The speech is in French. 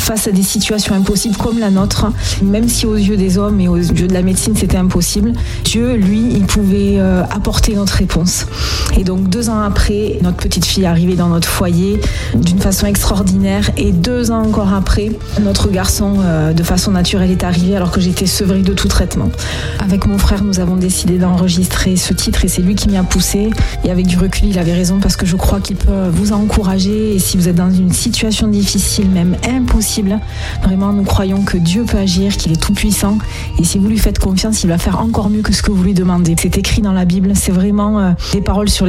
face à des situations impossibles comme la nôtre, même si aux yeux des hommes et aux yeux de la médecine c'était impossible, Dieu, lui, il pouvait apporter notre réponse. Et donc 2 ans après, notre petite fille est arrivée dans notre foyer d'une façon extraordinaire, et 2 ans encore après, notre garçon de façon naturelle est arrivé alors que j'étais sevrée de tout traitement. Avec mon frère, nous avons décidé d'enregistrer ce titre et c'est lui qui m'y a poussé. Et avec du recul, il avait raison parce que je crois qu'il peut vous encourager. Et si vous êtes dans une situation difficile, même impossible, vraiment nous croyons que Dieu peut agir, qu'il est tout puissant. Et si vous lui faites confiance, il va faire encore mieux que ce que vous lui demandez. C'est écrit dans la Bible, c'est vraiment des paroles sur